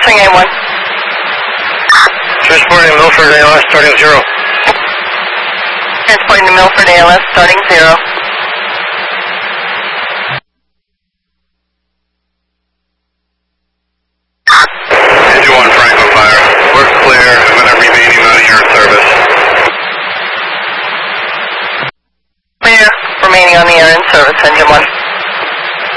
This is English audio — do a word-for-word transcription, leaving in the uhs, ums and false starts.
Answering A one. Transporting to Milford A L S starting zero. Transporting to Milford A L S starting zero.